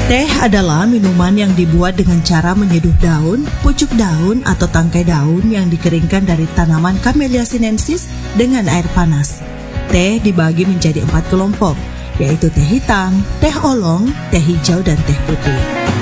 Teh adalah minuman yang dibuat dengan cara menyeduh daun, pucuk daun atau tangkai daun yang dikeringkan dari tanaman Camellia sinensis dengan air panas. Teh dibagi menjadi 4 kelompok, yaitu teh hitam, teh oolong, teh hijau, dan teh putih.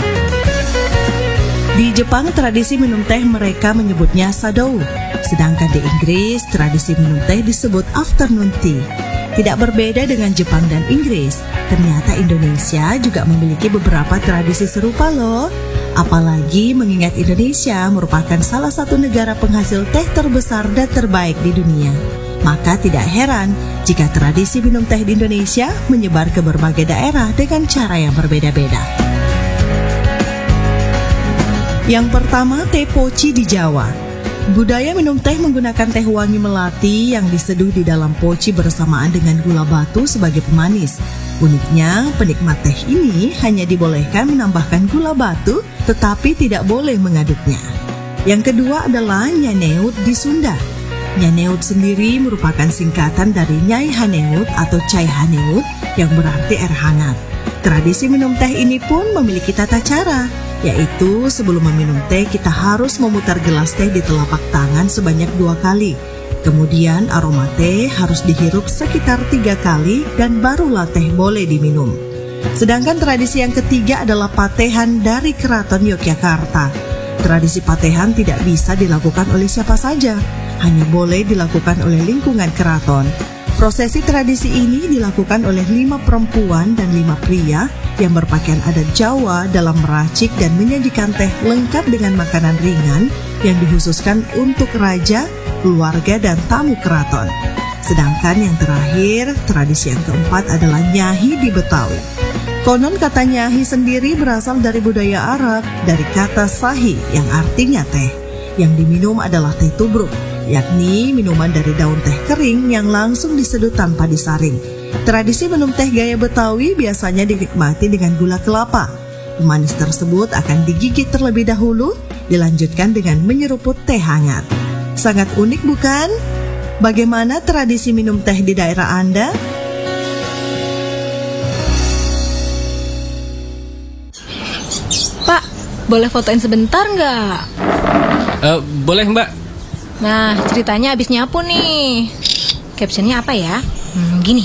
Di Jepang, tradisi minum teh mereka menyebutnya sadou, sedangkan di Inggris, tradisi minum teh disebut afternoon tea. Tidak berbeda dengan Jepang dan Inggris, ternyata Indonesia juga memiliki beberapa tradisi serupa loh. Apalagi mengingat Indonesia merupakan salah satu negara penghasil teh terbesar dan terbaik di dunia. Maka tidak heran jika tradisi minum teh di Indonesia menyebar ke berbagai daerah dengan cara yang berbeda-beda. Yang pertama, teh poci di Jawa. Budaya minum teh menggunakan teh wangi melati yang diseduh di dalam poci bersamaan dengan gula batu sebagai pemanis. Uniknya, penikmat teh ini hanya dibolehkan menambahkan gula batu, tetapi tidak boleh mengaduknya. Yang kedua adalah nyaneut di Sunda. Nyaneut sendiri merupakan singkatan dari Nyai Haneut atau Cai Haneut yang berarti air hangat. Tradisi minum teh ini pun memiliki tata cara, yaitu sebelum meminum teh kita harus memutar gelas teh di telapak tangan sebanyak 2 kali. Kemudian aroma teh harus dihirup sekitar 3 kali dan barulah teh boleh diminum. Sedangkan tradisi yang ketiga adalah patehan dari Keraton Yogyakarta. Tradisi patehan tidak bisa dilakukan oleh siapa saja, hanya boleh dilakukan oleh lingkungan keraton. Prosesi tradisi ini dilakukan oleh 5 perempuan dan 5 pria yang berpakaian adat Jawa dalam meracik dan menyajikan teh lengkap dengan makanan ringan yang dikhususkan untuk raja, keluarga, dan tamu keraton. Sedangkan yang terakhir, tradisi yang keempat adalah nyahi di Betawi. Konon kata nyahi sendiri berasal dari budaya Arab, dari kata sahi yang artinya teh. Yang diminum adalah teh tubruk, yakni minuman dari daun teh kering yang langsung diseduh tanpa disaring. Tradisi minum teh gaya Betawi biasanya dinikmati dengan gula kelapa. Pemanis tersebut akan digigit terlebih dahulu, dilanjutkan dengan menyeruput teh hangat. Sangat unik bukan? Bagaimana tradisi minum teh di daerah Anda? Pak, boleh fotoin sebentar nggak? Boleh Mbak. Nah, ceritanya abis nyapu nih. Captionnya apa ya? Gini,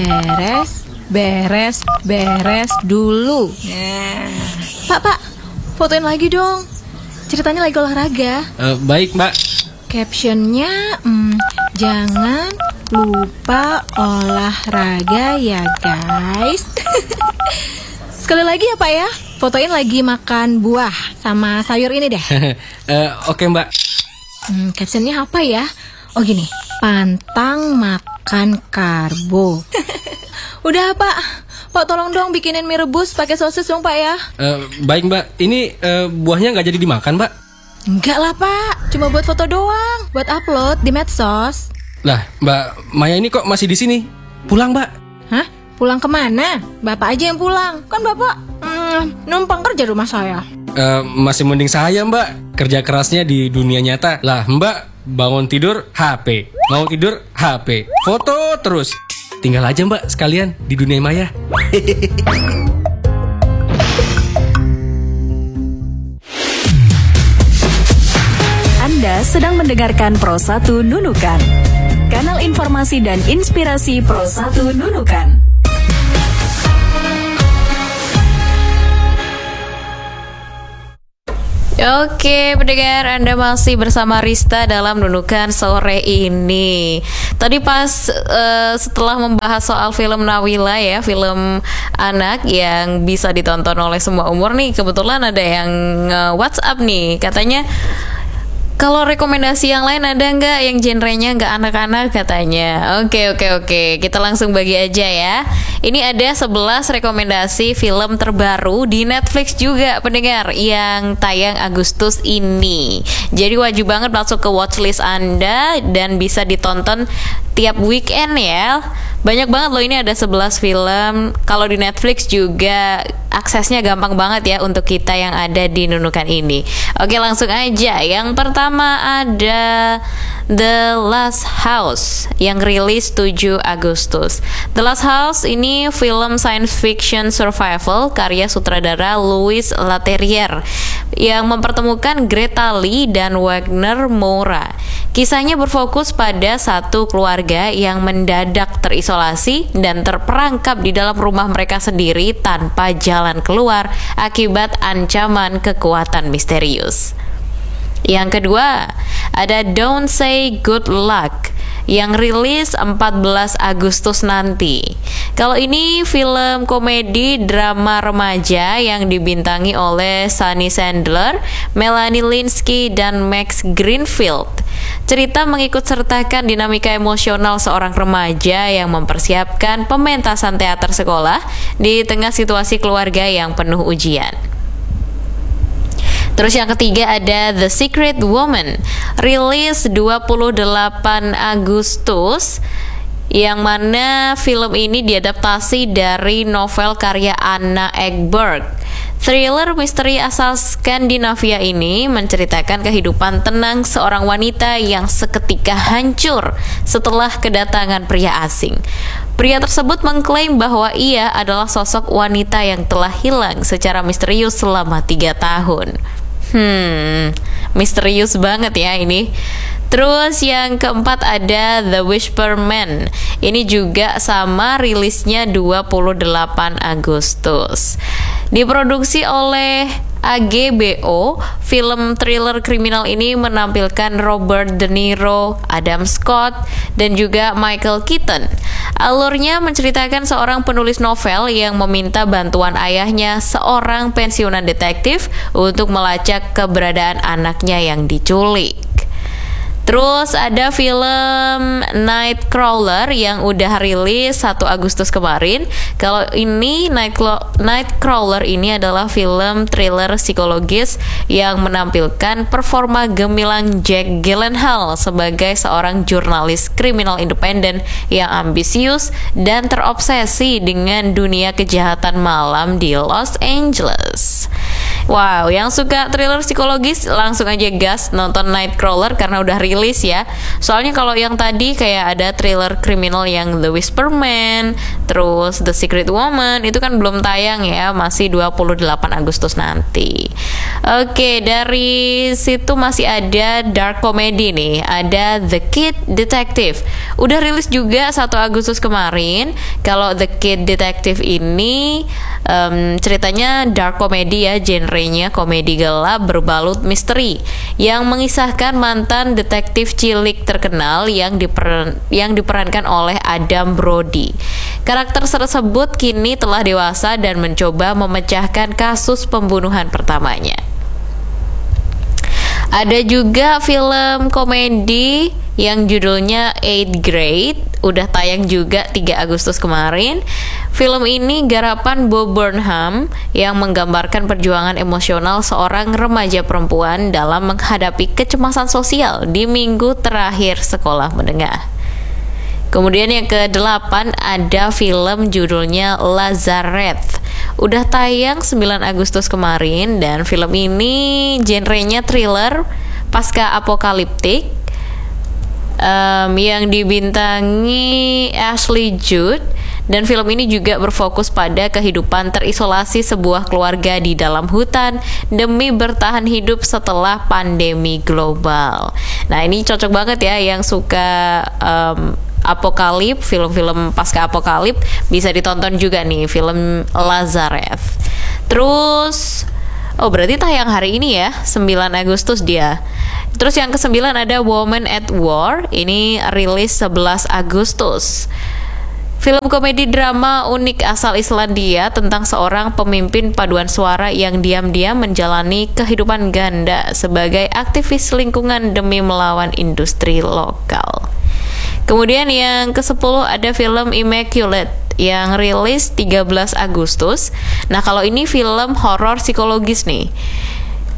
beres dulu. Nah. Pak, fotoin lagi dong. Ceritanya lagi olahraga. Baik Mbak. Captionnya, jangan lupa olahraga ya guys. Sekali lagi ya Pak ya, fotoin lagi makan buah sama sayur ini deh. Oke Mbak. Captionnya apa ya? Oh gini, pantang makan karbo. Udah Pak tolong dong bikinin mie rebus pakai sosis dong Pak ya. Baik Mbak, ini buahnya nggak jadi dimakan Mbak? Enggak lah Pak, cuma buat foto doang, buat upload di medsos. Lah Mbak Maya ini kok masih di sini? Pulang Mbak. Hah? Pulang kemana? Bapak aja yang pulang, kan Bapak numpang kerja rumah saya. Masih mending saya Mbak, kerja kerasnya di dunia nyata. Lah Mbak bangun tidur HP, mau tidur HP, foto terus. Tinggal aja Mbak sekalian di dunia maya. Anda sedang mendengarkan Pro 1 Nunukan, kanal informasi dan inspirasi Pro 1 Nunukan. Oke, pendengar, Anda masih bersama Rista dalam Nunukan sore ini. Tadi pas setelah membahas soal film Nawila ya, film anak yang bisa ditonton oleh semua umur nih, kebetulan ada yang WhatsApp nih, katanya kalau rekomendasi yang lain ada nggak yang genrenya nggak anak-anak katanya. Oke, kita langsung bagi aja ya. Ini ada 11 rekomendasi film terbaru di Netflix juga pendengar yang tayang Agustus ini. Jadi wajib banget masuk ke watchlist Anda dan bisa ditonton tiap weekend ya. Banyak banget loh, ini ada 11 film. Kalau di Netflix juga aksesnya gampang banget ya untuk kita yang ada di Nunukan ini. Oke, langsung aja. Yang pertama ada The Last House yang rilis 7 Agustus. The Last House ini film science fiction survival karya sutradara Louis Leterrier yang mempertemukan Greta Lee dan Wagner Moura. Kisahnya berfokus pada satu keluarga yang mendadak terisolasi dan terperangkap di dalam rumah mereka sendiri tanpa jalan keluar akibat ancaman kekuatan misterius. Yang kedua, ada Don't Say Good Luck yang rilis 14 Agustus nanti. Kalau ini film komedi drama remaja yang dibintangi oleh Sunny Sandler, Melanie Lynskey, dan Max Greenfield. Cerita mengikut sertakan dinamika emosional seorang remaja yang mempersiapkan pementasan teater sekolah di tengah situasi keluarga yang penuh ujian. Terus yang ketiga ada The Secret Woman, rilis 28 Agustus, yang mana film ini diadaptasi dari novel karya Anna Ekberg. Thriller misteri asal Skandinavia ini menceritakan kehidupan tenang seorang wanita yang seketika hancur setelah kedatangan pria asing. Pria tersebut mengklaim bahwa ia adalah sosok wanita yang telah hilang secara misterius selama 3 tahun. Misterius banget ya ini. Terus yang keempat ada The Whisper Man. Ini juga sama, rilisnya 28 Agustus. Diproduksi oleh AGBO, film thriller kriminal ini menampilkan Robert De Niro, Adam Scott, dan juga Michael Keaton. Alurnya menceritakan seorang penulis novel yang meminta bantuan ayahnya, seorang pensiunan detektif, untuk melacak keberadaan anaknya yang diculik. Terus ada film Nightcrawler yang udah rilis 1 Agustus kemarin. Kalau ini Nightcrawler ini adalah film thriller psikologis yang menampilkan performa gemilang Jack Gyllenhaal sebagai seorang jurnalis kriminal independen yang ambisius dan terobsesi dengan dunia kejahatan malam di Los Angeles. Wow, yang suka thriller psikologis langsung aja gas nonton Nightcrawler karena udah rilis ya. Soalnya kalau yang tadi kayak ada thriller kriminal yang The Whisper Man, terus The Secret Woman, itu kan belum tayang ya, masih 28 Agustus nanti. Oke, dari situ masih ada dark comedy nih, ada The Kid Detective. Udah rilis juga 1 Agustus kemarin. Kalau The Kid Detective ini ceritanya dark comedy ya, genrenya komedi gelap berbalut misteri yang mengisahkan mantan detektif cilik terkenal yang diperankan oleh Adam Brody. Karakter tersebut kini telah dewasa dan mencoba memecahkan kasus pembunuhan pertamanya. Ada juga film komedi yang judulnya 8th Grade, udah tayang juga 3 Agustus kemarin. Film ini garapan Bo Burnham yang menggambarkan perjuangan emosional seorang remaja perempuan dalam menghadapi kecemasan sosial di minggu terakhir sekolah menengah. Kemudian yang ke-8 ada film judulnya Lazareth. Udah tayang 9 Agustus kemarin dan film ini genrenya thriller pasca apokaliptik yang dibintangi Ashley Judd, dan film ini juga berfokus pada kehidupan terisolasi sebuah keluarga di dalam hutan demi bertahan hidup setelah pandemi global. Nah, ini cocok banget ya yang suka apokalip, film-film pasca apokalip, bisa ditonton juga nih film Lazareth. Terus berarti tayang hari ini ya, 9 Agustus dia. Terus yang ke-9 ada Woman at War, ini rilis 11 Agustus. Film komedi drama unik asal Islandia tentang seorang pemimpin paduan suara yang diam-diam menjalani kehidupan ganda sebagai aktivis lingkungan demi melawan industri lokal. Kemudian yang ke-10 ada film Immaculate yang rilis 13 Agustus. Nah, kalau ini film horor psikologis nih.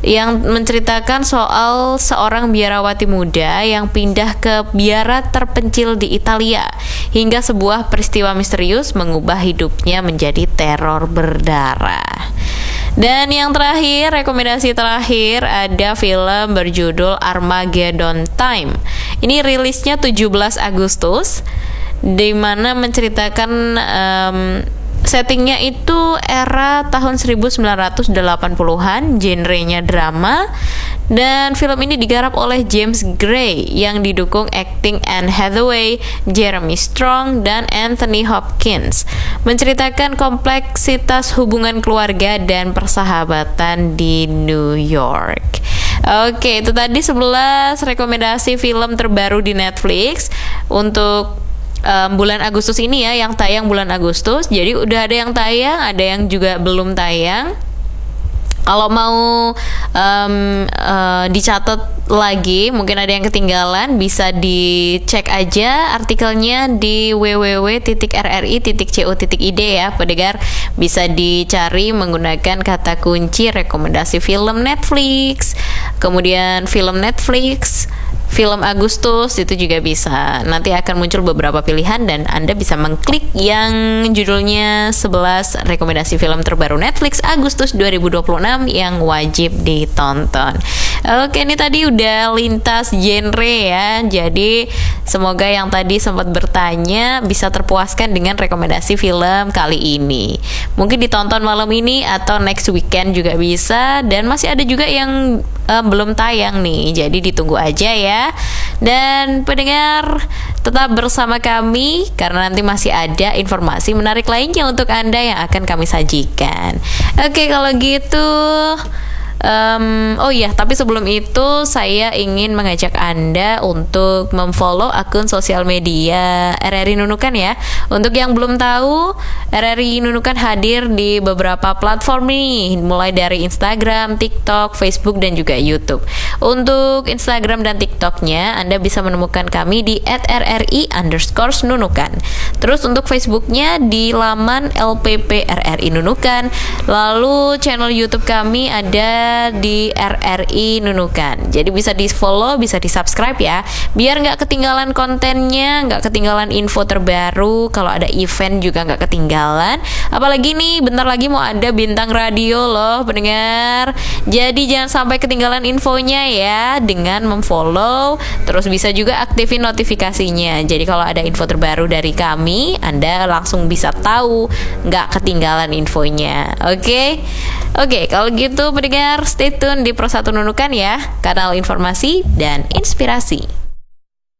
yang menceritakan soal seorang biarawati muda yang pindah ke biara terpencil di Italia hingga sebuah peristiwa misterius mengubah hidupnya menjadi teror berdarah. Dan yang terakhir, rekomendasi terakhir ada film berjudul Armageddon Time. Ini rilisnya 17 Agustus, di mana menceritakan settingnya itu era tahun 1980-an, genrenya drama, dan film ini digarap oleh James Gray yang didukung akting Anne Hathaway, Jeremy Strong, dan Anthony Hopkins. Menceritakan kompleksitas hubungan keluarga dan persahabatan di New York. Oke, itu tadi 11 rekomendasi film terbaru di Netflix untuk bulan Agustus ini ya, yang tayang bulan Agustus. Jadi udah ada yang tayang, ada yang juga belum tayang. Kalau mau dicatat lagi, mungkin ada yang ketinggalan, bisa dicek aja artikelnya di www.rri.co.id ya, pendengar. Bisa dicari menggunakan kata kunci rekomendasi film Netflix, kemudian film Netflix, film Agustus, itu juga bisa. Nanti akan muncul beberapa pilihan dan Anda bisa mengklik yang judulnya 11 rekomendasi film terbaru Netflix Agustus 2026 yang wajib ditonton. Oke, ini tadi udah lintas genre ya. Jadi semoga yang tadi sempat bertanya bisa terpuaskan dengan rekomendasi film kali ini. Mungkin ditonton malam ini atau next weekend juga bisa. Dan masih ada juga yang belum tayang nih, jadi ditunggu aja ya. Dan pendengar, tetap bersama kami karena nanti masih ada informasi menarik lainnya untuk Anda yang akan kami sajikan. Oke, kalau gitu oh iya, tapi sebelum itu saya ingin mengajak Anda untuk memfollow akun sosial media RRI Nunukan ya. Untuk yang belum tahu, RRI Nunukan hadir di beberapa platform nih, mulai dari Instagram, TikTok, Facebook, dan juga YouTube. Untuk Instagram dan TikToknya Anda bisa menemukan kami di @rri_nunukan. Terus untuk Facebooknya di laman LPP RRI Nunukan. Lalu channel YouTube kami ada di RRI Nunukan. Jadi bisa di follow, bisa di subscribe ya, biar nggak ketinggalan kontennya, nggak ketinggalan info terbaru. Kalau ada event juga nggak ketinggalan. Apalagi nih bentar lagi mau ada bintang radio loh pendengar. Jadi jangan sampai ketinggalan infonya ya dengan memfollow. Terus bisa juga aktifin notifikasinya. Jadi kalau ada info terbaru dari kami, Anda langsung bisa tahu, nggak ketinggalan infonya. Oke, kalau gitu pendengar, stay tune di Pro 1 Nunukan ya, kanal informasi dan inspirasi.